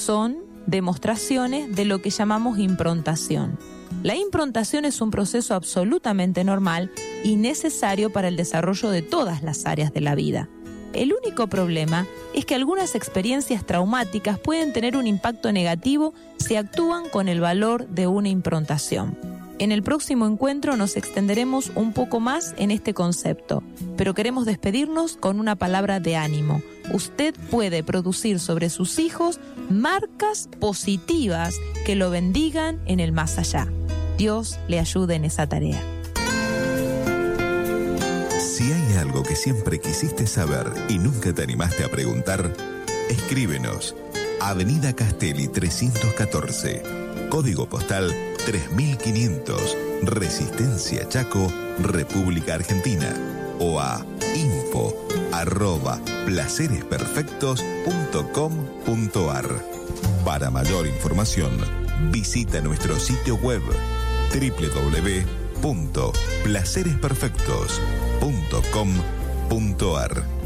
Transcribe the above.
son demostraciones de lo que llamamos improntación. La improntación es un proceso absolutamente normal y necesario para el desarrollo de todas las áreas de la vida. El único problema es que algunas experiencias traumáticas pueden tener un impacto negativo si actúan con el valor de una improntación. En el próximo encuentro nos extenderemos un poco más en este concepto, pero queremos despedirnos con una palabra de ánimo. Usted puede producir sobre sus hijos marcas positivas que lo bendigan en el más allá. Dios le ayude en esa tarea. Si hay algo que siempre quisiste saber y nunca te animaste a preguntar, escríbenos. Avenida Castelli 314, código postal 3500, Resistencia Chaco, República Argentina, o a info@placeresperfectos.com.ar. Para mayor información, visita nuestro sitio web www.placeresperfectos.com.ar.